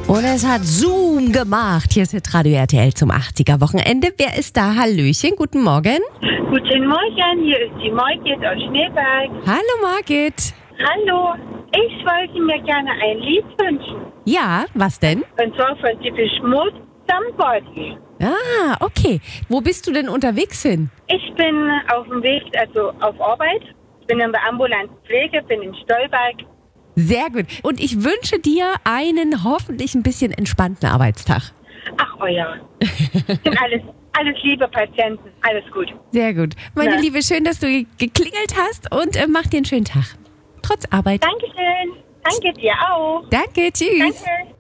Und es hat Zoom gemacht. Hier ist Radio RTL zum 80er-Wochenende. Wer ist da? Hallöchen, guten Morgen. Guten Morgen, hier ist die Margit aus Schneeberg. Hallo Margit. Hallo, ich wollte mir gerne ein Lied wünschen. Ja, was denn? Und zwar von Depeche Mode, Somebody. Ah, okay. Wo bist du denn unterwegs hin? Ich bin auf dem Weg, also auf Arbeit. Ich bin in der ambulanten Pflege, bin in Stolberg. Sehr gut. Und ich wünsche dir einen hoffentlich ein bisschen entspannten Arbeitstag. Ach, oh ja. Sind alles liebe Patienten, alles gut. Sehr gut. Meine Ja. Liebe, schön, dass du geklingelt hast und mach dir einen schönen Tag. Trotz Arbeit. Dankeschön. Danke dir auch. Danke, tschüss. Danke.